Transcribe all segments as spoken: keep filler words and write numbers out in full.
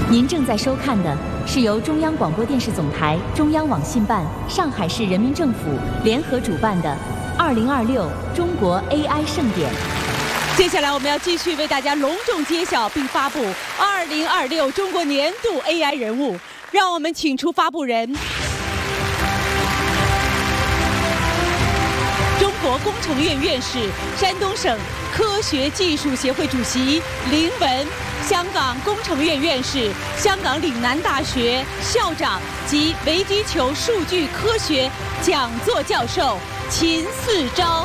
您正在收看的是由中央广播电视总台、中央网信办、上海市人民政府联合主办的二零二六中国 A I 盛典。 接下来我们要继续为大家隆重揭晓并发布二零二六中国年度 A I 人物，让我们请出发布人。中国工程院院士、山东省科学技术协会主席林文，香港工程院院士、香港岭南大学校长及微击球数据科学讲座教授秦四钊。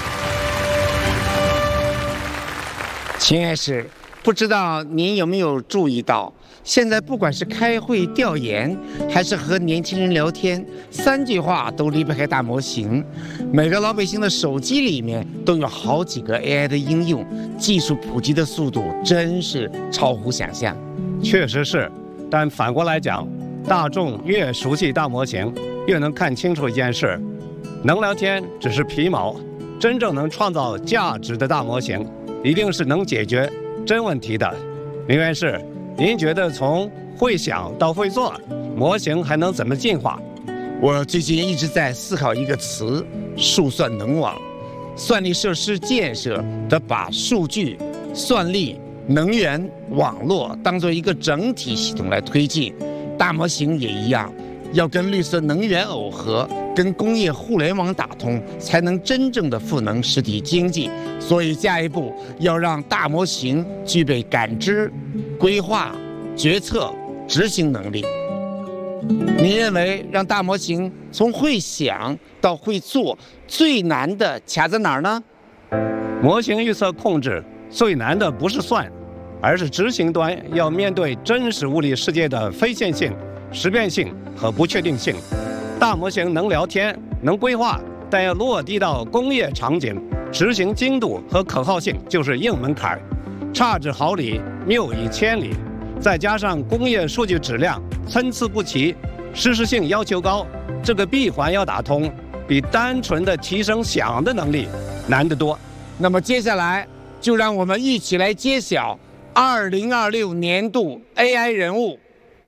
秦院士，不知道您有没有注意到，现在不管是开会调研，还是和年轻人聊天，三句话都离不开大模型。每个老百姓的手机里面都有好几个 A I 的应用，技术普及的速度真是超乎想象。 确实是，但反过来讲，大众越熟悉大模型，越能看清楚一件事：能聊天只是皮毛，真正能创造价值的大模型，一定是能解决真问题的。林院士，您觉得从会想到会做，模型还能怎么进化？ 我最近一直在思考一个词：数算能网。算力设施建设得把数据、算力、能源、网络当作一个整体系统来推进。大模型也一样，要跟绿色能源耦合，跟工业互联网打通，才能真正的赋能实体经济。所以下一步要让大模型具备感知、规划、决策、执行能力。您认为让大模型从会想到会做，最难的卡在哪儿呢？ 模型预测控制最难的不是算，而是执行端要面对真实物理世界的非线性、时变性和不确定性。大模型能聊天、能规划，但要落地到工业场景，执行精度和可靠性就是硬门槛，差之毫厘，谬以千里。再加上工业数据质量参差不齐，实时性要求高，这个闭环要打通，比单纯的提升想的能力难得多。 那么接下来就让我们一起来揭晓二零二六年度 A I 人物。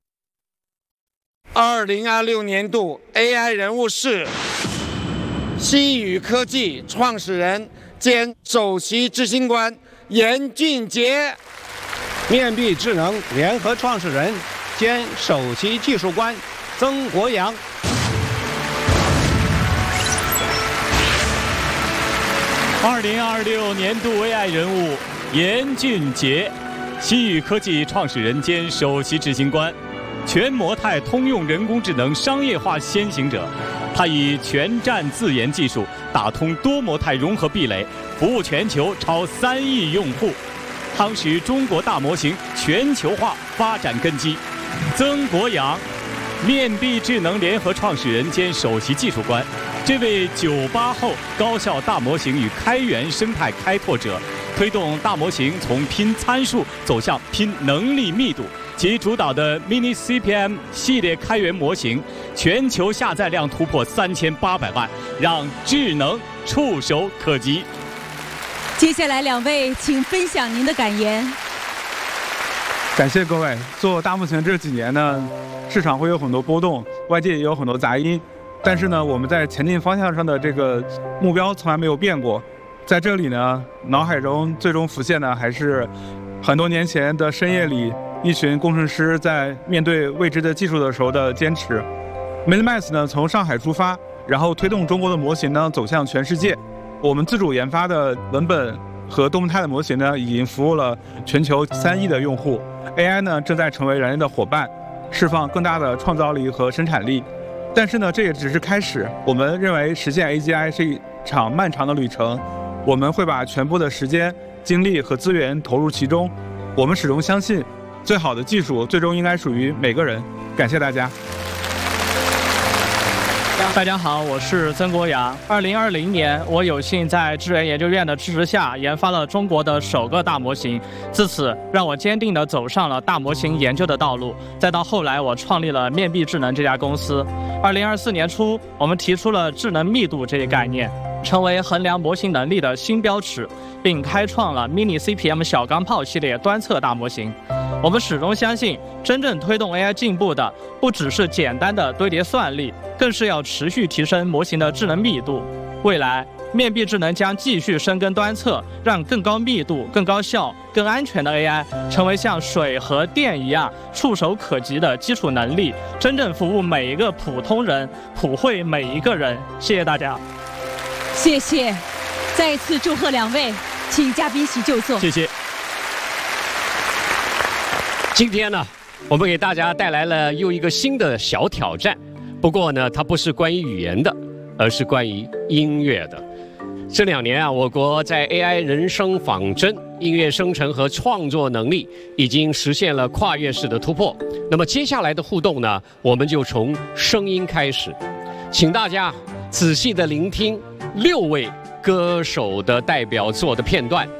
二零二六年度 A I 人物是西宇科技创始人兼首席执行官严俊杰， 面壁智能联合创始人兼首席技术官曾国阳。 二零二六年度 A I 人物严俊杰，西宇科技创始人兼首席执行官，全模态通用人工智能商业化先行者。他以全站自研技术打通多模态融合壁垒，服务全球超三亿用户，夯实中国大模型全球化发展根基。曾国阳，面壁智能联合创始人兼首席技术官。这位九八后高效大模型与开源生态开拓者，推动大模型从拼参数走向拼能力密度。其主导的 Mini C P M 系列开源模型，全球下载量突破三千八百万，让智能触手可及。 接下来两位，请分享您的感言。 感谢各位。做大模型这几年呢，市场会有很多波动，外界也有很多杂音，但是呢，我们在前进方向上的这个目标从来没有变过。在这里呢，脑海中最终浮现的还是很多年前的深夜里，一群工程师在面对未知的技术的时候的坚持。Minimax 呢，从上海出发，然后推动中国的模型呢走向全世界。我们自主研发的文本和多模态的模型呢，已经服务了全球三亿的用户。A I 呢，正在成为人类的伙伴，释放更大的创造力和生产力。但是呢，这也只是开始。我们认为实现 A G I 是一场漫长的旅程，我们会把全部的时间、精力和资源投入其中。我们始终相信，最好的技术最终应该属于每个人。感谢大家。 大家好，我是曾国阳。二零二零年，我有幸在智源研究院的支持下，研发了中国的首个大模型。自此，让我坚定地走上了大模型研究的道路。再到后来，我创立了面壁智能这家公司。二零二四年初，我们提出了智能密度这一概念，成为衡量模型能力的新标尺，并开创了 Mini C P M 小钢炮系列端侧大模型。 我们始终相信，真正推动 A I 进步的，不只是简单的堆叠算力，更是要持续提升模型的智能密度。未来，面壁智能将继续深耕端侧，让更高密度、更高效、更安全的 A I 成为像水和电一样触手可及的基础能力，真正服务每一个普通人，普惠每一个人。谢谢大家。 谢谢，再次祝贺两位，请嘉宾席就坐。 谢谢。 今天呢，我们给大家带来了又一个新的小挑战，不过呢，它不是关于语言的，而是关于音乐的。这两年啊，我国在 A I 人声仿真、音乐生成和创作能力已经实现了跨越式的突破。那么接下来的互动呢，我们就从声音开始，请大家仔细的聆听六位歌手的代表作的片段。